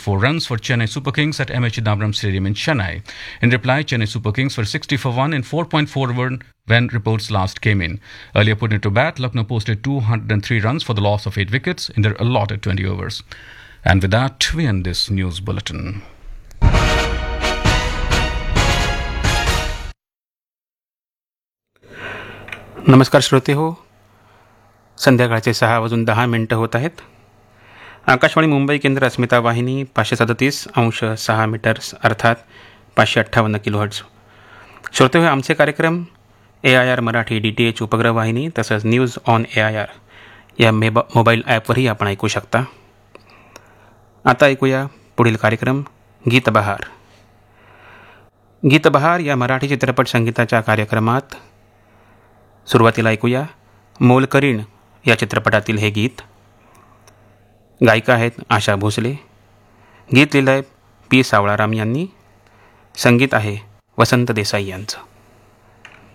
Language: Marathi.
4 runs for Chennai Super Kings at M.H. Chidambaram Stadium in Chennai. In reply, Chennai Super Kings were 60 for 1 in 4.4 over when reports last came in. Earlier put into bat, Lucknow posted 203 runs for the loss of 8 wickets in their allotted 20 overs. And with that, we end this news bulletin. नमस्कार श्रोते हो, संध्याकाळचे 6:10 होत आहेत. आकाशवाणी मुंबई केंद्र अस्मिता वाहिनी 537.6 मीटर्स अर्थात 558 किलोहर्ट्ज. श्रोते हो, आमचे कार्यक्रम AIR मराठी DTH उपग्रह वाहिनी तसंच न्यूज ऑन AIR या मोबाईल ॲपवरही आपण ऐकू शकता. आता ऐकूया पुढील कार्यक्रम गीत बहार. गीत बहार या मराठी चित्रपट संगीताच्या कार्यक्रमात सुरुवातीला ऐकूया मोलकरीण या चित्रपटातील हे गीत. गायिका आहेत आशा भोसले. गीत लिहिलं आहे P. सावळाराम यांनी. संगीत आहे वसंत देसाई यांचं.